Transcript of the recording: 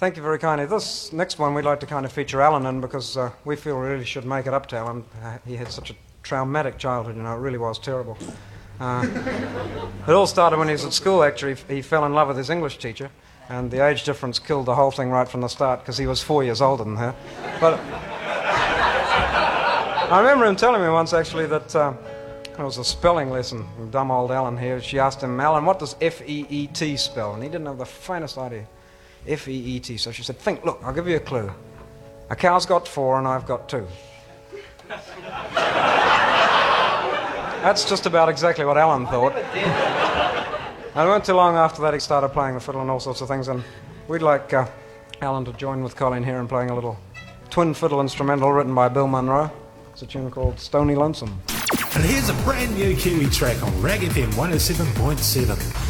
Thank you very kindly. This next one we'd like to kind of feature Alan in because we feel we really should make it up to Alan. He had such a traumatic childhood, you know, it really was terrible. It all started when he was at school, actually. He fell in love with his English teacher, and the age difference killed the whole thing right from the start because he was 4 years older than her. But I remember him telling me once, actually, that it was a spelling lesson from dumb old Alan here. She asked him, Alan, what does F-E-E-T spell? And he didn't have the faintest idea. F-E-E-T. So she said, think, look, I'll give you a clue. A cow's got 4 and I've got 2. That's just about exactly what Alan thought. And it weren't too long after that he started playing the fiddle and all sorts of things, and we'd like Alan to join with Colin here in playing a little twin fiddle instrumental written by Bill Monroe. It's a tune called Stony Lonesome. And here's a brand new Kiwi track on Rag FM 107.7.